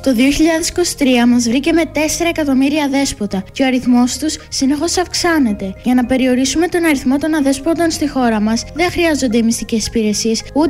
Το 2023 μας βρήκε με 4 εκατομμύρια αδέσποτα και ο αριθμός τους συνεχώς αυξάνεται. Για να περιορίσουμε τον αριθμό των αδέσποτων στη χώρα μας, δεν χρειάζονται οι μυστικές υπηρεσίες, ούτε